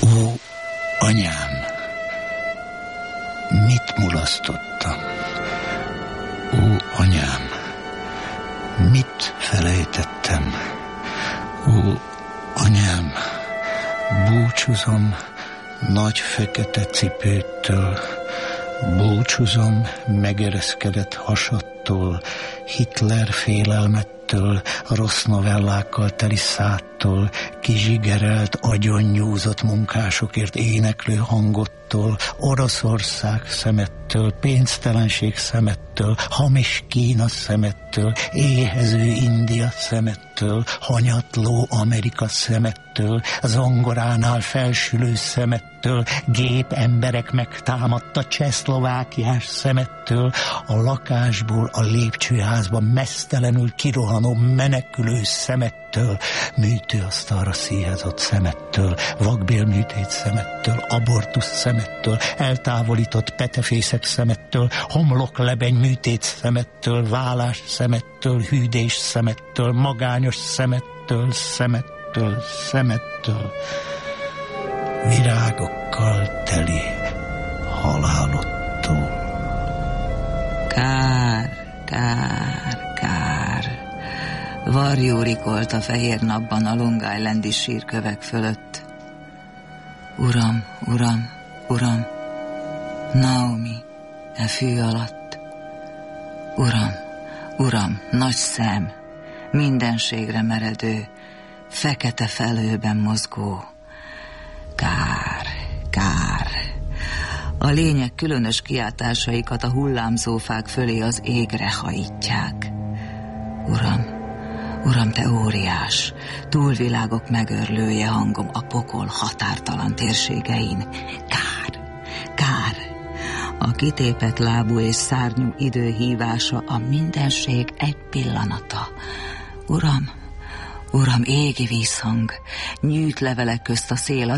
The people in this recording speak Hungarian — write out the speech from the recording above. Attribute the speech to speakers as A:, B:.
A: Ó, anyám, mit mulasztottam? Ó, anyám, mit felejtettem? Ó, anyám, búcsúzom nagy fekete cipőttől, búcsúzom megereszkedett hasadtól, Hitler félelmettől, rossz novellákkal teli szádtól, kizsigerelt, agyonnyúzott munkásokért éneklő hangottól, Oroszország szemettől, pénztelenség szemettől, hamis Kína szemettől, éhező India szemettől, hanyatló Amerika szemettől, zongoránál felsülő szemettől, gép emberek megtámadta Csehszlovákiás szemettől, a lakásból a lépcsőházba meztelenül kirohanó menekülő szemettől, műtőasztalra szíjazott szemettől, vakbélműtét szemettől, abortusz szemettől, eltávolított petefészek szemettől, homloklebeny műtét szemettől, vállás szemettől, hűdés szemettől, magányos szemettől, szemettől, szemettől, virágokkal teli halálottól.
B: Kár, kár, kár. Varjú rikolt a fehér napban a Long Islandi sírkövek fölött. Uram, uram, uram, Naomi, e fű alatt. Uram, uram, nagy szem, mindenségre meredő, fekete felhőben mozgó. Kár, kár. A lények különös kiáltásaikat a hullámzó fák fölé az égre hajítják. Uram, uram, te óriás, túlvilágok megőrlője hangom a pokol határtalan térségein. Kár, kár. A kitépett lábú és szárnyú időhívása a mindenség egy pillanata. Uram, uram, égi vízhang, nyűjt levelek közt a szél